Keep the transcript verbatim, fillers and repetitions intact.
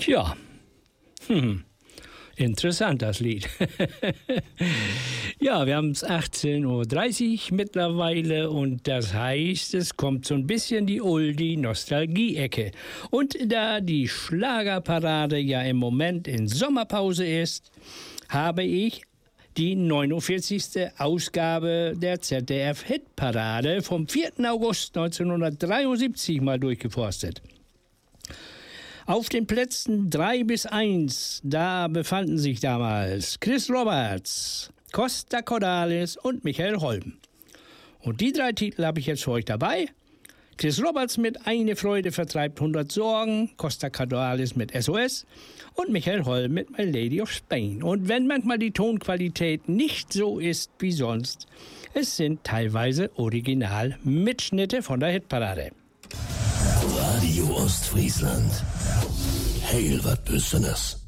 Tja, hm. Interessant, das Lied. Ja, wir haben es achtzehn Uhr dreißig mittlerweile und das heißt, es kommt so ein bisschen die Oldie-Nostalgie-Ecke. Und da die Schlagerparade ja im Moment in Sommerpause ist, habe ich die neunundvierzigste Ausgabe der Z D F-Hitparade vom vierten August neunzehnhundertdreiundsiebzig mal durchgeforstet. Auf den Plätzen drei bis eins, da befanden sich damals Chris Roberts, Costa Cordalis und Michael Holm. Und die drei Titel habe ich jetzt für euch dabei. Chris Roberts mit Eine Freude vertreibt hundert Sorgen, Costa Cordalis mit S O S und Michael Holm mit My Lady of Spain. Und wenn manchmal die Tonqualität nicht so ist wie sonst, es sind teilweise Original-Mitschnitte von der Hitparade. Radio Ostfriesland. Heil wat Besonderes.